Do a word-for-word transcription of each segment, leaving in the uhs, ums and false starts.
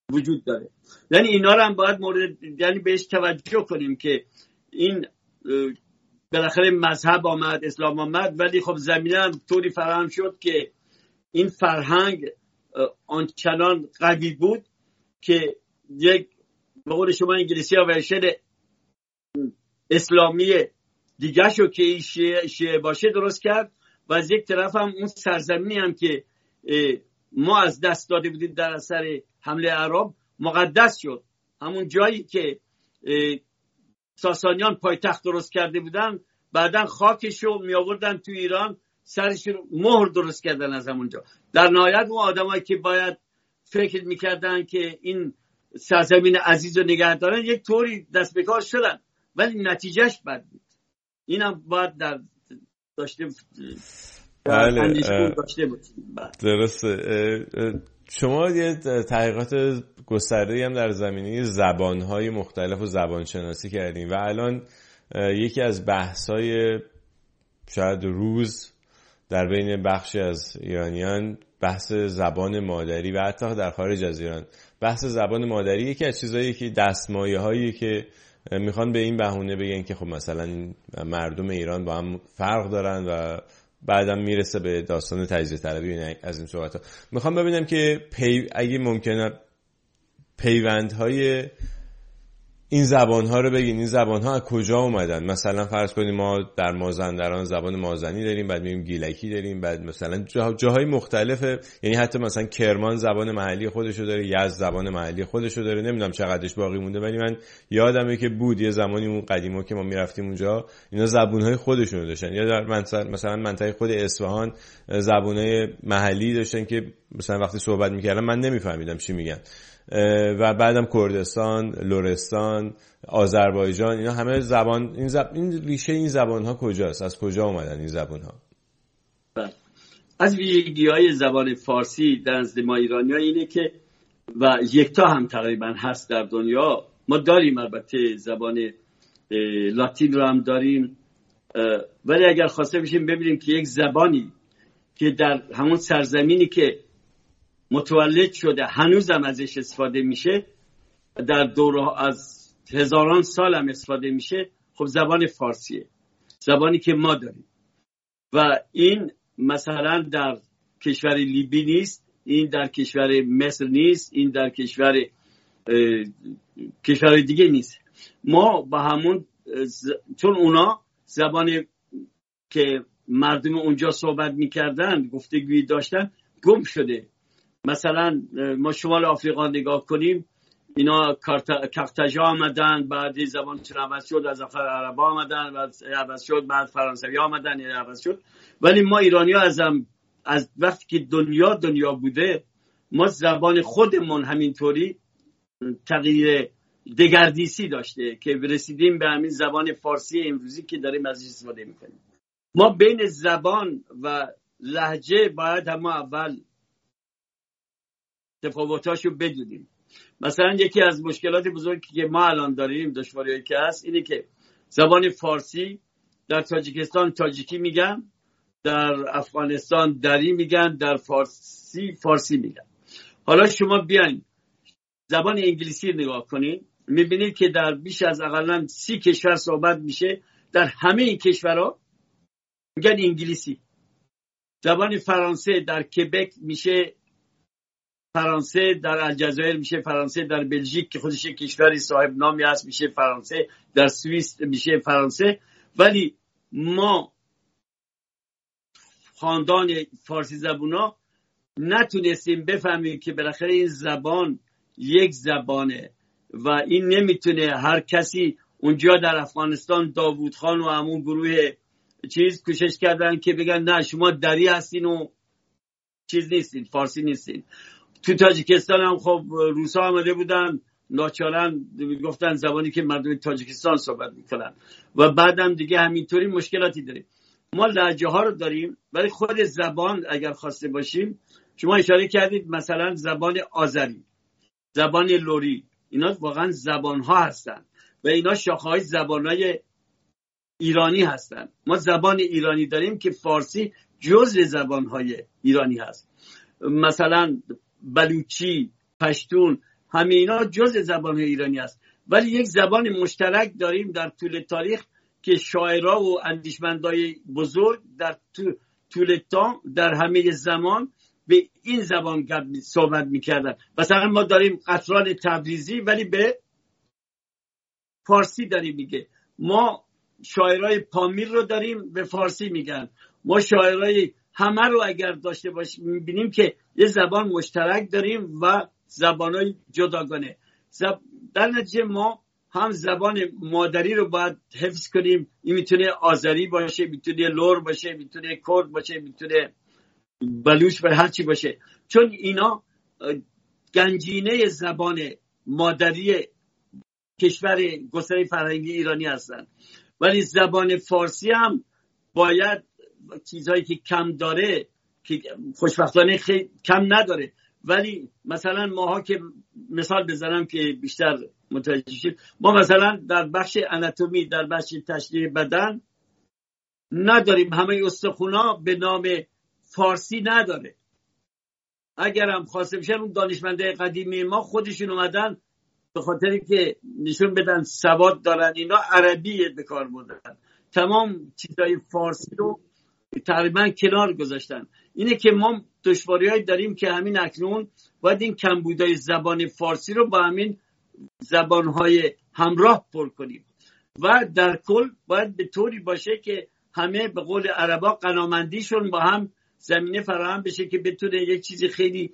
وجود داره. یعنی اینا رو هم باید مورد یعنی بهش توجه کنیم که این بالاخره مذهب آمد، اسلام آمد، ولی خب زمینه هم طوری فراهم شد که این فرهنگ آنچنان قوی بود که یک به قول شما انگلیسی ها ورشن اسلامی دیگه شو که این شیعه, شیعه باشه درست کرد و از یک طرف هم اون سرزمینی هم که ما از دست داده بودیم در اثر حمله عرب مقدس شد. همون جایی که ساسانیان پایتخت درست کرده بودن بعدن خاکشو می آوردن تو ایران، سرش مهر درست کردن از همونجا. در نهایت اون آدمایی که باید فکر میکردن که این سرزمین عزیز رو نگه دارن یک طوری دست به کار شدن، ولی نتیجهش بد بود. اینم باید در داشته بله داشته بود. درسته. شما یه تحقیقات گسترده‌ای هم در زمینه زبان‌های مختلف و زبانشناسی کردین و الان یکی از بحث‌های شاید روز در بین بخشی از ایرانیان بحث زبان مادری و حتی در خارج از ایران بحث زبان مادری یکی از چیزایی که دستمایه‌هایی که میخوان به این بهونه بگن که خب مثلا مردم ایران با هم فرق دارن و بعدم میرسه به داستان تجزیه طلبی از این صحبت ها. میخوام ببینم که پی... اگه ممکنه پیوندهای این زبانها رو بگین. این زبانها از کجا اومدن؟ مثلا فرض کنیم ما در مازندران زبان مازنی داریم، بعد میگیم گیلکی داریم، بعد مثلا جا... جاهای مختلفه، یعنی حتی مثلا کرمان زبان محلی خودشو داره، یزد زبان محلی خودشو داره. نمیدونم چقدرش باقی مونده، ولی من یادمه که بود یه زمانی اون قدیما که ما میرفتیم اونجا اینا زبونهای خودشونو داشتن. یا در منطقه مثلا منطقه خود اصفهان زبونهای محلی داشتن که مثلا وقتی صحبت میکردم من نمیفهمیدم چی میگن. و بعدم کردستان، لرستان، آذربایجان، اینا همه زبان این, زب... این ریشه این زبان‌ها کجاست؟ از کجا اومدن این زبان‌ها؟ از ویژگی‌های زبان فارسی در نزد ما ایرانی‌ها اینه که و یکتا هم تقریبا هست در دنیا. ما داریم البته زبان لاتین رو هم داریم، ولی اگر خواسته بشیم ببینیم که یک زبانی که در همون سرزمینی که متولد شده هنوزم ازش استفاده میشه، در دوره از هزاران سال هم استفاده میشه، خب زبان فارسیه، زبانی که ما داریم. و این مثلا در کشور لیبی نیست، این در کشور مصر نیست، این در کشور کشور دیگه نیست. ما با همون ز... چون اونا زبانی که مردم اونجا صحبت میکردن، گفتگویی داشتن، گم شده. مثلا ما شمال آفریقا نگاه کنیم، اینا کارتاژا آمدن، بعد زبانشون عوض شد، از آخر عربا آمدن، بعد عوض شد، بعد فرانسوی آمدن، عوض شد. ولی ما ایرانی‌ها از هم از وقتی که دنیا دنیا بوده، ما زبان خودمون همینطوری تغییر دگردیسی داشته که رسیدیم به همین زبان فارسی امروزی که داریم ازش استفاده میکنیم. ما بین زبان و لهجه باید هم اول تفاوتاشو بدونیم. مثلا یکی از مشکلات بزرگی که ما الان داریم، دشواریایی که هست، اینه که زبان فارسی در تاجیکستان تاجیکی میگن، در افغانستان دری میگن، در فارسی فارسی میگن. حالا شما بیاین زبان انگلیسی نگاه کنین، میبینید که در بیش از اقلا سی کشور صحبت میشه، در همه این کشورها میگن انگلیسی. زبان فرانسه در کبک میشه فرانسه، در الجزایر میشه فرانسه، در بلژیک که خودش کشوری صاحب نامی هست میشه فرانسه، در سوئیس میشه فرانسه. ولی ما خاندان فارسی زبونا نتونستیم بفهمیم که بالاخره این زبان یک زبانه و این نمیتونه هر کسی اونجا در افغانستان داوود خان و همون گروه چیز کوشش کردن که بگن نه شما دری هستین و چیز نیستین، فارسی نیستین. تو تاجیکستان هم خب روسا آمده بودن، ناچارن گفتن زبانی که مردم تاجیکستان صحبت میکنن و بعدم دیگه همینطوری مشکلاتی داریم. ما لهجه ها رو داریم، ولی خود زبان اگر خواسته باشیم، شما اشاره کردید مثلا زبان آذری، زبان لری، اینا واقعا زبان ها هستن و اینا شاخه های زبان های ایرانی هستن. ما زبان ایرانی داریم که فارسی جزء زبان های ایرانی هست. مثلا بلوچی، پشتون، همه اینا جز زبان ایرانی است. ولی یک زبان مشترک داریم در طول تاریخ که شاعرها و اندیشمندای بزرگ در طول تا در همه زمان به این زبان صحبت میکردن. مثلا ما داریم قطران تبریزی ولی به فارسی داریم میگه. ما شاعرای پامیر رو داریم به فارسی میگن. ما شاعرای همه رو اگر داشته باشیم میبینیم که یه زبان مشترک داریم و زبانای جداگانه. زب... در نتیجه ما هم زبان مادری رو باید حفظ کنیم. این میتونه آذری باشه، میتونه لور باشه، میتونه کرد باشه، میتونه بلوچ و هر چی باشه، چون اینا گنجینه زبان مادری کشور گستره فرهنگی ایرانی هستن. ولی زبان فارسی هم باید چیزهایی که کم داره که خوشبختانه خیلی کم نداره، ولی مثلا ماها که مثال بزنم که بیشتر متوجه شید، ما مثلا در بخش آناتومی، در بخش تشریح بدن نداریم، همه استخونا به نام فارسی نداره. اگر هم خواسته بشن اون دانشمنده قدیمی ما خودشون اومدن به خاطری که نشون بدن سواد دارن اینا عربی به کار بردن، تمام چیزای فارسی رو تقریبا کنار گذاشتن. اینه که ما دشواری‌هایی داریم که همین اکنون باید این کمبودهای زبان فارسی رو با همین زبان‌های همراه پر کنیم و در کل باید به طوری باشه که همه به قول عربا قنامندیشون با هم زمینه فراهم بشه که بتونه یک چیزی خیلی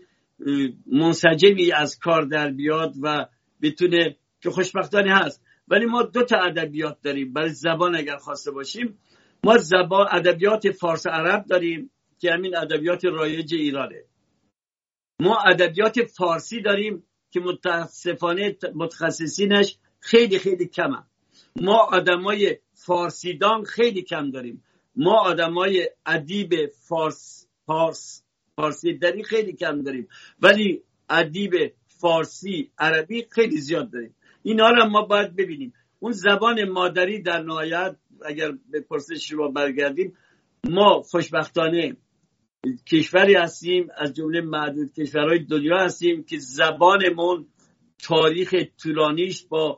منسجمی از کار در بیاد و بتونه، که خوشبختانه هست. ولی ما دو تا ادبیات داریم برای زبان اگر خواسته باشیم. ما زبان ادبیات فارس عرب داریم که همین ادبیات رایج ایرانه. ما ادبیات فارسی داریم که متاسفانه متخصصینش خیلی خیلی کمه. ما آدمای فارسیدان خیلی کم داریم. ما آدمای ادیب فارس فارس فارسی داری خیلی کم داریم، ولی ادیب فارسی عربی خیلی زیاد داریم. اینا رو ما باید ببینیم. اون زبان مادری در نهایت اگر به پرسش شما برگردیم، ما خوشبختانه کشوری هستیم از جمله معدود کشورهای دنیا هستیم که زبانمون تاریخ طولانیش با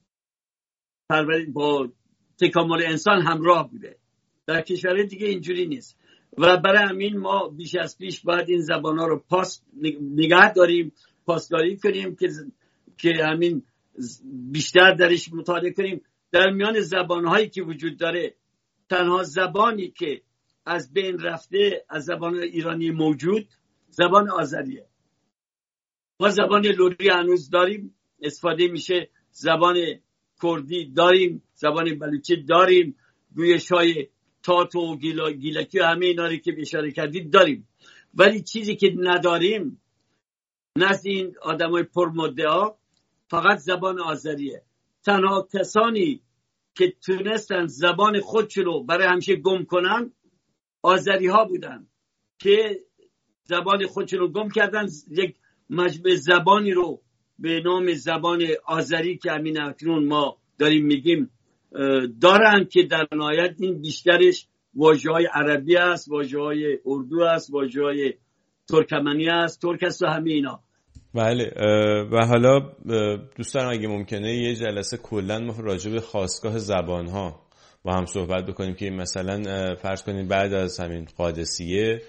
با تکامل انسان همراه بوده. در کشورهای دیگه اینجوری نیست و برای همین ما بیش از پیش باید این زبانها رو پاس نگه داریم، پاسداری کنیم که که همین بیشتر درش مطالعه کنیم. در میان زبانهایی که وجود داره تنها زبانی که از بین رفته از زبان ایرانی موجود زبان آذریه. ما زبان لوری هنوز داریم استفاده میشه، زبان کردی داریم، زبان بلوچی داریم، گویش‌های تات و گیلا، گیلکی و همه اینا رو که اشاره کردید داریم. ولی چیزی که نداریم نزد این آدمای پرمدعا فقط زبان آذریه. تنها کسانی که تونستن زبان خودشون رو برای همیشه گم کنن آذری ها بودن که زبان خودشون رو گم کردن. یک مجموعه زبانی رو به نام زبان آذری که همین اکنون ما داریم میگیم دارن که در نهایت این بیشترش واژه‌های عربی است، واژه‌های اردو است، واژه‌های ترکمنی است، ترک است و همه اینا. بله. و حالا دوستان اگه ممکنه یه جلسه کلا ما راجع به خاستگاه زبان‌ها با هم صحبت بکنیم که مثلا فرض کنید بعد از همین قادسیه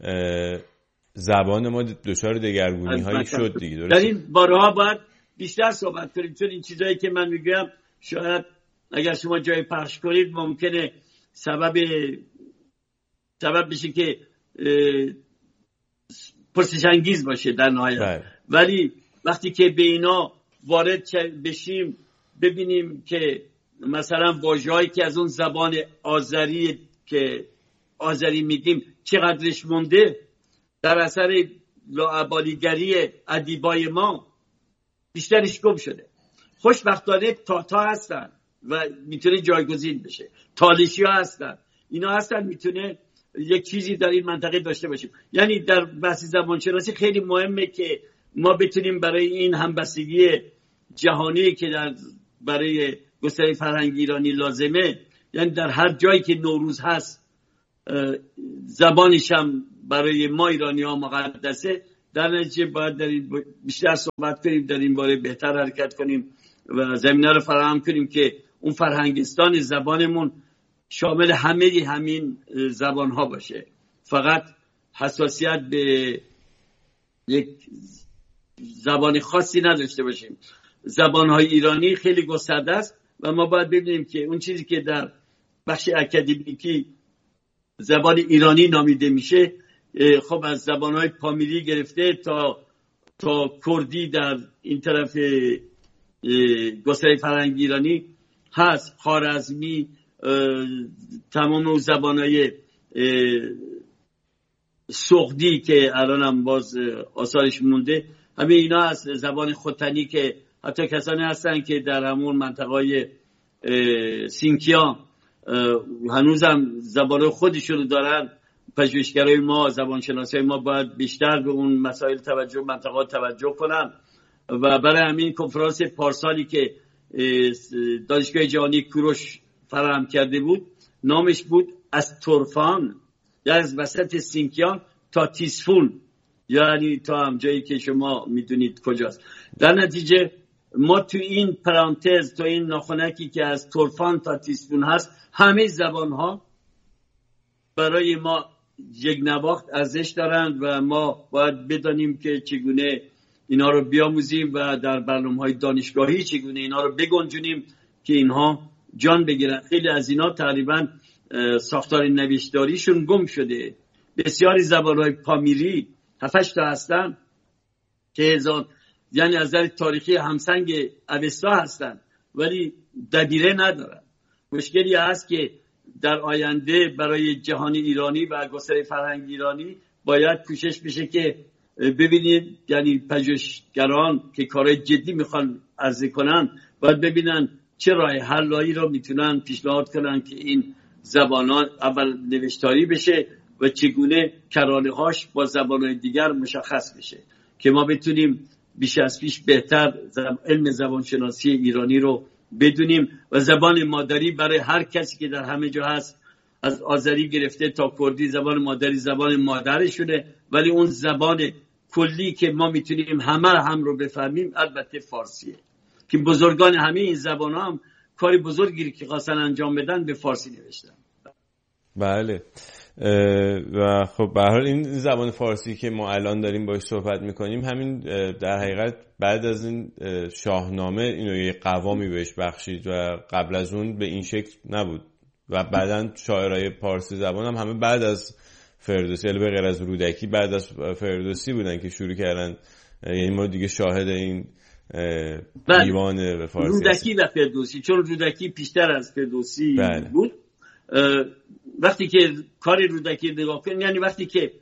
زبان ما دچار دگرگونی هایی شد دیگه، درسته؟ در این بارها باید بیشتر صحبت کنیم، چون این چیزایی که من میگم شاید اگر شما جای پخش کنید ممکنه سبب سبب بشه که پرسش انگیز باشه در نهایت. ولی وقتی که به اینا وارد بشیم ببینیم که مثلا واژه‌هایی که از اون زبان آذری که آذری میگیم چقدرش مونده در اثر لاابالیگری ادیبای ما بیشترش گم شده. خوشبختانه تاتا هستن و میتونه جایگزین بشه، تالشی ها هستن، اینا هستن میتونه یک چیزی در این منطقه داشته باشیم. یعنی در بحث زبانشناسی خیلی مهمه که ما بتونیم برای این همبستگی جهانی که در برای گستره فرهنگی ایرانی لازمه، یعنی در هر جایی که نوروز هست زبانش هم برای ما ایرانی ها مقدسه، در نتیجه باید در این بیشتر صحبت کنیم، در این باره بهتر حرکت کنیم و زمینه رو فراهم کنیم که اون فرهنگستان زبانمون شامل همه همین زبان ها باشه، فقط حساسیت به یک زبان خاصی نداشته باشیم. زبان های ایرانی خیلی گسترده است و ما باید ببینیم که اون چیزی که در بخش اکادمیکی زبان ایرانی نامیده میشه، خب از زبان های پامیری گرفته تا تا کردی در این طرف گستره فرهنگی ایرانی هست، خوارزمی، تمام اون زبان های سغدی که الان هم باز آثارش مونده، همه اینا از زبان ختنی که حتی کسانی هستن که در همون منطقه سینکیان هنوز هم زبان خودشون دارن. پژوهشگرای ما، زبانشناسای ما باید بیشتر به اون مسائل توجه منطقه توجه کنن و برای همین کنفرانس پارسالی که دانشگاه جهانی کوروش فراهم کرده بود، نامش بود از تورفان، یا از وسط سینکیان تا تیسفون، یعنی تا هم جایی که شما میدونید کجاست. در نتیجه ما تو این پرانتز، تو این ناخنکی که از تورفان تا تیسفون هست، همه زبان ها برای ما یک نواخت ارزش دارند و ما باید بدانیم که چگونه اینا رو بیاموزیم و در برنامه‌های دانشگاهی چگونه اینا رو بگنجونیم که اینها جان بگیرن. خیلی از اینا تقریبا ساختار نوشتاریشون گم شده. بسیاری زبان‌های پامیری هفتش تا هستن که هزار، یعنی از نظر تاریخی همسنگ اوستا هستن ولی دبیره ندارن. مشکلی هست که در آینده برای جهان ایرانی و گستره فرهنگ ایرانی باید کوشش بشه که ببینید، یعنی پژوهشگران که کارهای جدی میخوان عرضه کنن باید ببینن چه راه حلایی رو میتونن پیشنهاد کنن که این زبانان اول نوشتاری بشه و چگونه کرانه هاش با زبانهای دیگر مشخص بشه که ما بتونیم بیش از پیش بهتر علم زبانشناسی ایرانی رو بدونیم و زبان مادری برای هر کسی که در همه جا هست، از آذری گرفته تا کردی، زبان مادری زبان مادرشونه، ولی اون زبان کلی که ما میتونیم همه هم رو بفهمیم البته فارسیه که بزرگان همه این زبان ها هم کاری بزرگی که خواستن انجام بدن به فارسی نوشتن. بله. و خب به هر حال این زبان فارسی که ما الان داریم باهاش صحبت میکنیم، همین در حقیقت بعد از این شاهنامه اینو یه قوامی بهش بخشید و قبل از اون به این شکل نبود و بعدن شاعرای پارسی زبان هم همه بعد از فردوسی، یعنی به غیر از رودکی بعد از فردوسی بودن که شروع کردن. یعنی ما دیگه شاهد این دیوان فارسی رودکی و فردوسی، چون رودکی پیشتر از فردوسی بله. بود. وقتی که کار رودکی نگاه کنیم، یعنی وقتی که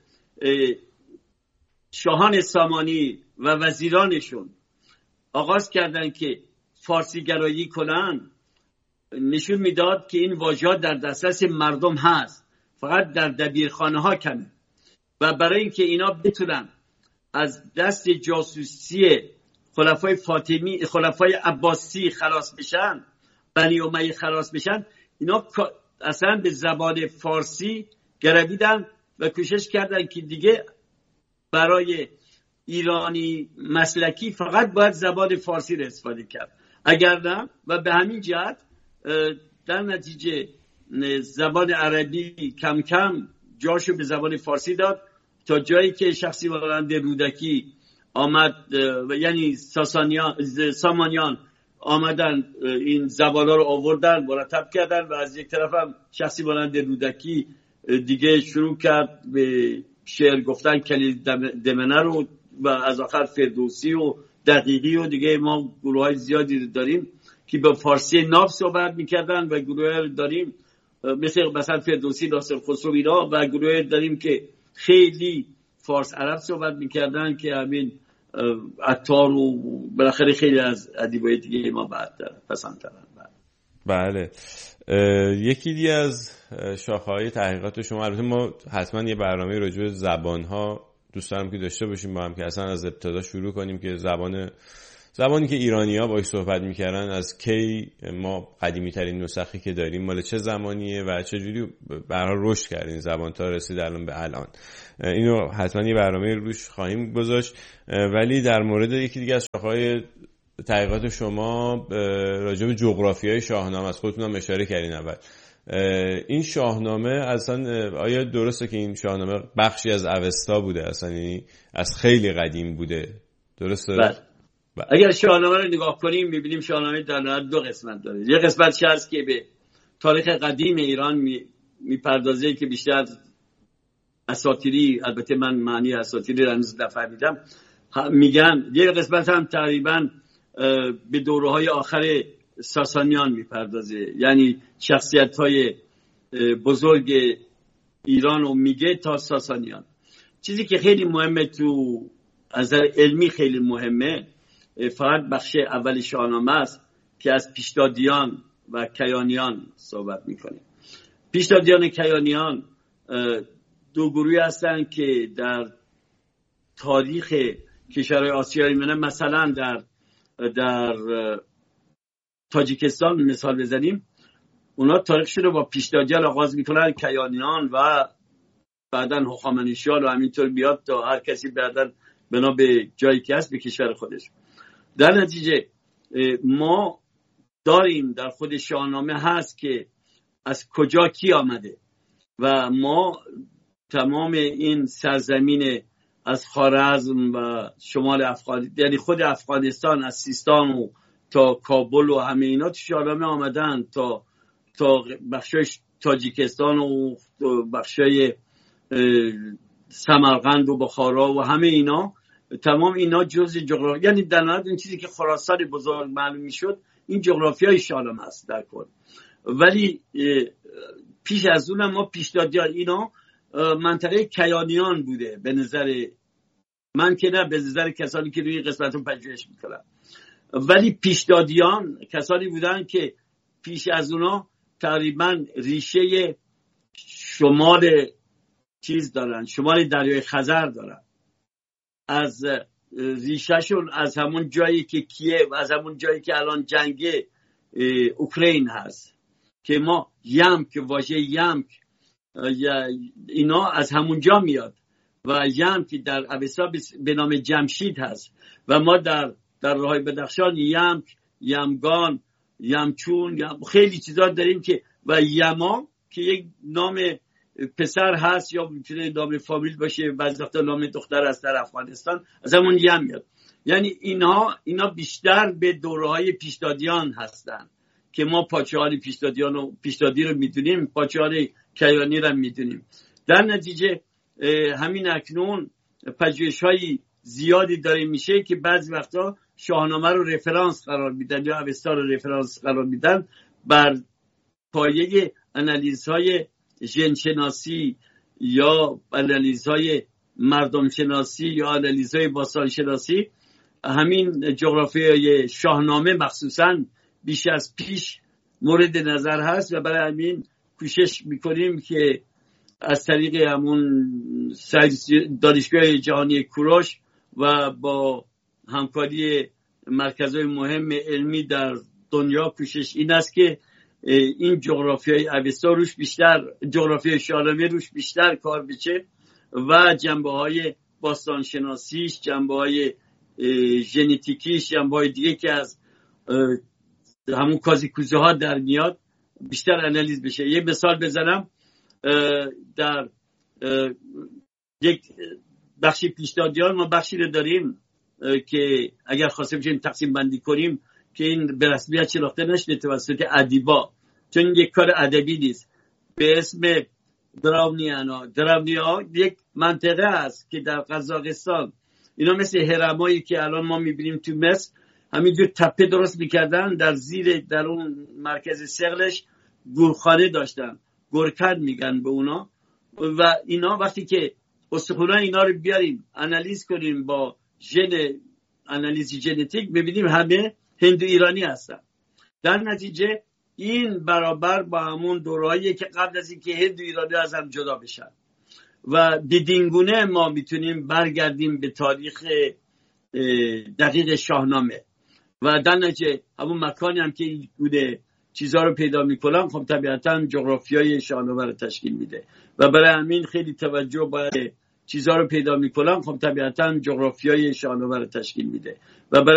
شاهان سامانی و وزیرانشون آغاز کردن که فارسی گرایی کنن، نشون میداد که این واژه‌ها در دسترس مردم هست، فقط در دبیرخانه ها کمه و برای اینکه اینا بتونن از دست جاسوسی خلفای فاطمی، خلفای عباسی خلاص بشن، بنی امیه خلاص بشن، اینا اصلا به زبان فارسی گرویدن و کوشش کردن که دیگه برای ایرانی مسلکی فقط باید زبان فارسی رو استفاده کرد، اگر نه. و به همین جهت در نتیجه زبان عربی کم کم جاشو به زبان فارسی داد تا جایی که شخصی مانند رودکی آمد و یعنی ساسانیان سامانیان آمدن این زبان‌ها رو آوردن، مرتب کردن و از یک طرف هم شخصی مانند رودکی دیگه شروع کرد به شعر گفتن، کلید دمنه رو و از آخر فردوسی و دقیقی و دیگه ما گروه‌های زیادی داریم که به فارسی ناب صحبت می‌کردن و گروه داریم مثل مثلا فردوسی، ناصر خسرو اینا، و گروه داریم که خیلی فارس عرب صحبت می‌کردن که همین عطار و بالاخره خیلی از ادیبای دیگه ما بعد پسند کردن. بله. یکی دیگه از شاخه‌های تحقیقات شما، البته ما حتما یه برنامه راجع به زبان‌ها دوست دارم که داشته باشیم با هم که اصلا از ابتدا شروع کنیم که زبان زبانی که ایرانی‌ها باهاش صحبت می‌کردن از کی، ما قدیمی‌ترین نسخی که داریم مال چه زمانیه و چه جوری به هر حال رشد کرد این زبان تا رسید الان به الان. اینو حتما یه برنامه روش خواهیم گذاشت. ولی در مورد یکی دیگه از شاخه‌های تحقیقات شما راجع به جغرافیای شاهنامه از خودتون هم اشاره کردین. اول این شاهنامه اصلا آیا درسته که این شاهنامه بخشی از اوستا بوده، اصلا یعنی از خیلی قدیم بوده، درسته؟ بله. اگر شاهنامه رو نگاه کنیم می‌بینیم شاهنامه در نهایت دو قسمت داره. یه قسمتش هست که به تاریخ قدیم ایران میپردازه که بیشتر اساطیری، البته من معنی اساطیری رو هنوز نفهمیدم، میگن. یه قسمت هم تقریبا به دوره‌های آخر ساسانیان میپردازه، یعنی شخصیت‌های بزرگ ایران رو میگه تا ساسانیان. چیزی که خیلی مهمه تو از علمی خیلی مهمه، فقط بخش اول شاهنامه است که از پیشدادیان و کیانیان صحبت میکنه. پیشدادیان کیانیان دو گروهی هستن که در تاریخ کشورهای آسیایی میانه، مثلا در در تاجیکستان مثال بزنیم، اونا تاریخشون رو با پیشدادیان آغاز میکنن، کیانیان، و بعدن هخامنشیان و همینطور بیاد تا هر کسی بعدن بنا به جایی که هست به کشور خودش. در نتیجه ما داریم در خود شاهنامه هست که از کجا کی آمده و ما تمام این سرزمین از خوارزم و شمال افغانستان، یعنی خود افغانستان از سیستان و تا کابل و همه اینا تو شاهنامه آمدن، تا تا بخشای تاجیکستان و بخشای سمرقند و بخارا و همه اینا، تمام اینا جزء جغرافی، یعنی در نهایت این چیزی که خراسان بزرگ معلوم میشد این جغرافیای شاهنامه است در کل. ولی پیش از اون ما پیشدادیان اینا منطقه کیانیان بوده به نظر من، که نه به نظر کسانی که روی قسمت رو پژوهش میکنن. ولی پیشدادیان کسانی بودن که پیش از اونا تقریبا ریشه شمال چیز دارن، شمال دریای خزر دارن. از ریشهشون از همون جایی که کییو، از همون جایی که الان جنگ اوکراین هست، که ما یمک، واژه یمک اینا از همون جا میاد و یمک در اوستا به نام جمشید هست و ما در در راههای بدخشان یمک، یمگان، یمچون، یم... خیلی چیزا داریم که و یما که یک نام پسر هست یا میتونه نام فامیل باشه، بعضی وقتا نام دختر هست در افغانستان، از همون یم میاد. یعنی اینها اینا بیشتر به دوره‌های پیشدادیان هستن که ما پادشاهان پیشدادیان و پیشدادی رو میدونیم، پادشاهان کیانی رو میدونیم. در نتیجه همین اکنون پژوهش‌های زیادی داره میشه که بعضی وقتا شاهنامه رو رفرانس قرار میدن یا اوستا رو رفرانس قرار میدن بر پایه انالیزهای ژن‌شناسی یا انالیزهای مردم شناسی یا انالیزهای باستان شناسی. همین جغرافیای شاهنامه مخصوصاً بیش از پیش مورد نظر هست و برای همین کوشش میکنیم که از طریق همون دانشگاه جهانی کوروش و با همکاری مرکزهای مهم علمی در دنیا کوشش این است که این جغرافیای اوستا روش بیشتر، جغرافیای شاهنامه روش بیشتر کار بشه و جنبه های باستان شناسیش، جنبه های ژنتیکیش، جنبه های دیگه که از همون کازیکوزه ها در میاد بیشتر انالیز بشه. یه مثال بزنم، در یک بخشی پیشدادیان ما بخشی رو داریم که اگر خواستیم بشیم تقسیم بندی کنیم که این به رسمیت شناخته نشده توسط ادیبا، چون یک کار ادبی نیست، به اسم دراونیانا. دراونیا یک منطقه است که در قزاقستان، اینا مثل هرمایی که الان ما میبینیم تو مصر، همینجور تپه درست میکردن، در زیر در اون مرکز سقلش گورخانه داشتن، گورکن میگن به اونا. و اینا وقتی که استخونای اینا رو بیاریم انالیز کنیم با ژن انالیز ژنتیک، ببینیم همه هندو ایرانی هستن. در نتیجه این برابر با همون دورهایی که قبل از اینکه هندو ایرانی از هم جدا بشن و بدینگونه ما میتونیم برگردیم به تاریخ دقیق شاهنامه و در نتیجه همون مکانی هم که این بوده چیزها رو پیدا میکنم، خب طبیعتا جغرافیای شاهنامه رو تشکیل میده و برای همین خیلی توجه باید چیزها رو پیدا میکنن، خب طبیعتا جغرافیای شاهنامه رو تشکیل میده و